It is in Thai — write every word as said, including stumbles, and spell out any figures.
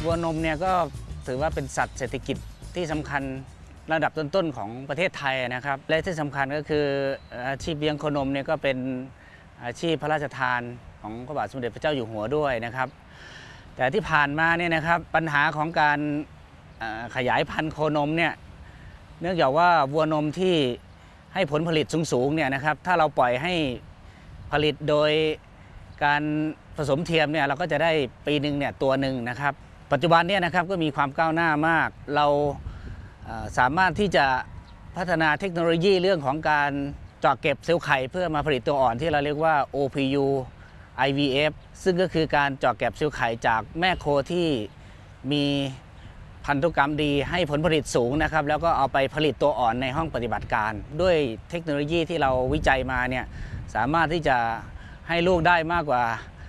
วัวนมเนี่ยก็ถือว่าเป็นสัตว์เศรษฐกิจที่สำคัญระดับต้นๆของประเทศไทยนะครับและที่สำคัญก็คืออาชีพเลี้ยงโคนมเนี่ยก็เป็นอาชีพพระราชทานของพระบาทสมเด็จพระเจ้าอยู่หัวด้วยนะครับแต่ที่ผ่านมาเนี่ยนะครับปัญหาของการขยายพันธุ์โคนมเนี่ยเนื่องจากว่าวัวนมที่ให้ผลผลิตสูงๆเนี่ยนะครับถ้าเราปล่อยให้ผลิตโดยการผสมเทียมเนี่ยเราก็จะได้ปีหนึ่งเนี่ยตัวหนึ่งนะครับปัจจุบันเนี่ยนะครับก็มีความก้าวหน้ามากเราสามารถที่จะพัฒนาเทคโนโลยีเรื่องของการเจาะเก็บเซลล์ไข่เพื่อมาผลิตตัวอ่อนที่เราเรียกว่า โอ พี ยู ไอ วี เอฟ ซึ่งก็คือการเจาะเก็บเซลล์ไข่จากแม่โคที่มีพันธุกรรมดีให้ผลผลิตสูงนะครับแล้วก็เอาไปผลิตตัวอ่อนในห้องปฏิบัติการด้วยเทคโนโลยีที่เราวิจัยมาเนี่ยสามารถที่จะให้ลูกได้มากกว่า